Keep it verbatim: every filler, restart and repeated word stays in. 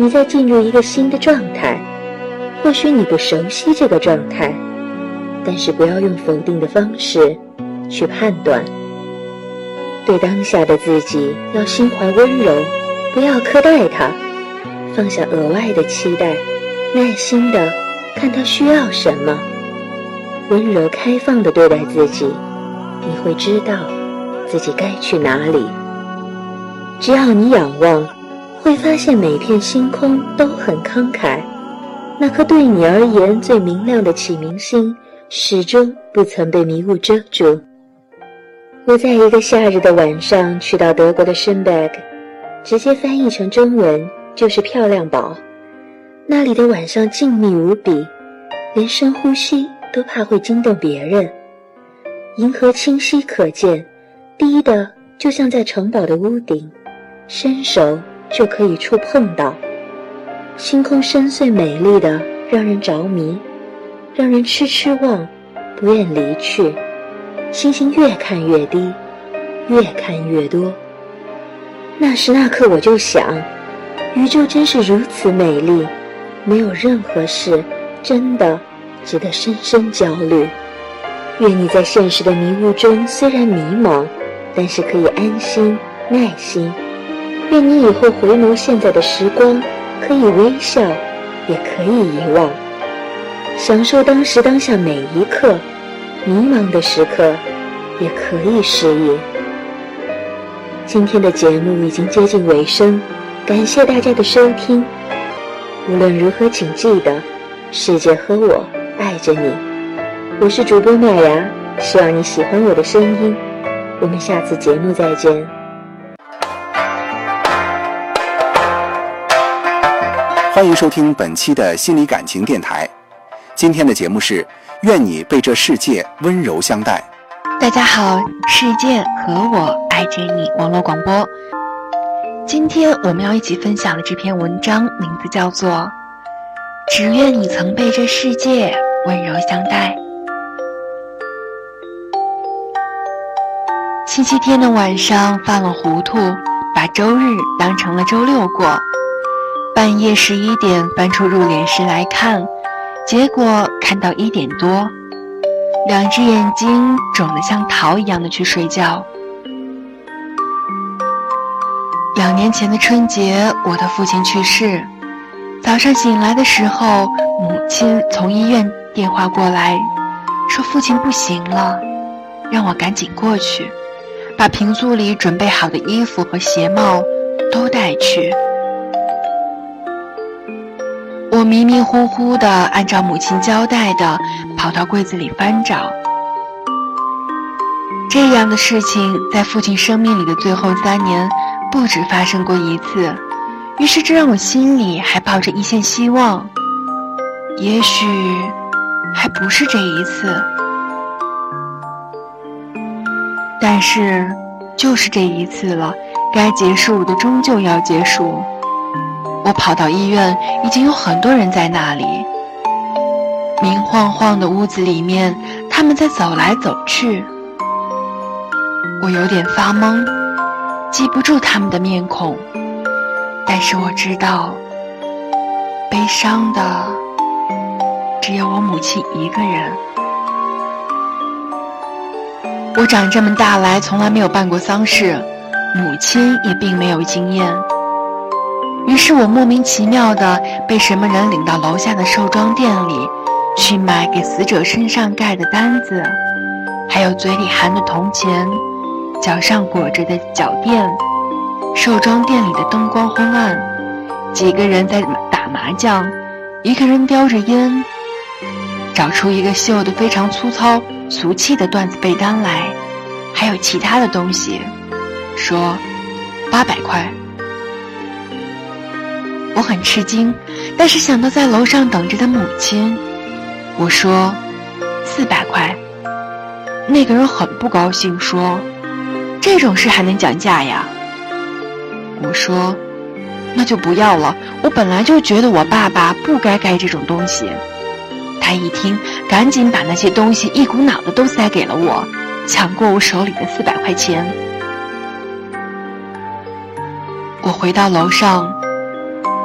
你在进入一个新的状态，或许你不熟悉这个状态，但是不要用否定的方式去判断。对当下的自己要心怀温柔，不要苛待它，放下额外的期待，耐心地看他需要什么，温柔开放地对待自己，你会知道自己该去哪里。只要你仰望，会发现每片星空都很慷慨，那颗对你而言最明亮的启明星始终不曾被迷雾遮住。我在一个夏日的晚上去到德国的 Schönberg， 直接翻译成中文就是漂亮堡。那里的晚上静谧无比，连深呼吸都怕会惊动别人。银河清晰可见，低的就像在城堡的屋顶，伸手就可以触碰到。星空深邃美丽的让人着迷，让人痴痴望，不愿离去。星星越看越低，越看越多。那时那刻我就想，宇宙真是如此美丽，没有任何事真的值得深深焦虑。愿你在现实的迷雾中虽然迷茫，但是可以安心耐心。愿你以后回眸现在的时光，可以微笑，也可以遗忘，享受当时当下每一刻。迷茫的时刻也可以适应。今天的节目已经接近尾声，感谢大家的收听。无论如何请记得，世界和我爱着你。我是主播麦芽，希望你喜欢我的声音。我们下次节目再见。 欢迎收听本期的心理感情电台。今天的节目是愿你被这世界温柔相待。 大家好，世界和我爱着你网络广播。今天我们要一起分享的这篇文章名字叫做只愿你曾被这世界温柔相待。星期天的晚上犯了糊涂，把周日当成了周六过。半夜十一点翻出入殓师来看，结果看到一点多，两只眼睛肿得像桃一样的去睡觉。两年前的春节，我的父亲去世。早上醒来的时候，母亲从医院电话过来，说父亲不行了，让我赶紧过去，把平素里准备好的衣服和鞋帽都带去。我迷迷糊糊地按照母亲交代的跑到柜子里翻找。这样的事情在父亲生命里的最后三年不止发生过一次，于是这让我心里还抱着一线希望，也许还不是这一次，但是就是这一次了，该结束的终究要结束。我跑到医院，已经有很多人在那里。明晃晃的屋子里面，他们在走来走去。我有点发懵，记不住他们的面孔，但是我知道，悲伤的只有我母亲一个人。我长这么大来从来没有办过丧事，母亲也并没有经验。于是我莫名其妙地被什么人领到楼下的寿装店里，去买给死者身上盖的单子，还有嘴里含的铜钱，脚上裹着的脚垫。寿装店里的灯光昏暗，几个人在打麻将，一个人叼着烟，找出一个绣得非常粗糙俗气的缎子被单来，还有其他的东西，说八百块。我很吃惊，但是想到在楼上等着的母亲，我说四百块。那个人很不高兴，说这种事还能讲价呀？我说那就不要了，我本来就觉得我爸爸不该盖这种东西。他一听，赶紧把那些东西一股脑的都塞给了我，抢过我手里的四百块钱。我回到楼上，